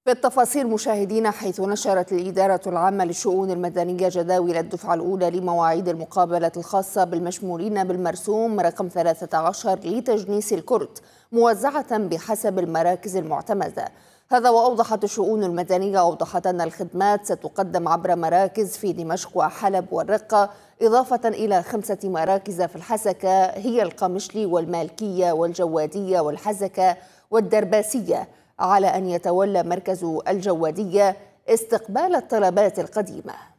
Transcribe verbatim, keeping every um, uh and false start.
في التفاصيل مشاهدينا، حيث نشرت الإدارة العامة للشؤون المدنية جداول الدفعة الأولى لمواعيد المقابلة الخاصة بالمشمولين بالمرسوم رقم ثلاثة عشر لتجنيس الكرد موزعة بحسب المراكز المعتمدة. هذا وأوضحت الشؤون المدنية أوضحت أن الخدمات ستقدم عبر مراكز في دمشق وحلب والرقة، إضافة إلى خمسة مراكز في الحسكة هي القمشلي والمالكية والجوادية والحزكة والدرباسية، على أن يتولى مركز الجوادية استقبال الطلبات القديمة.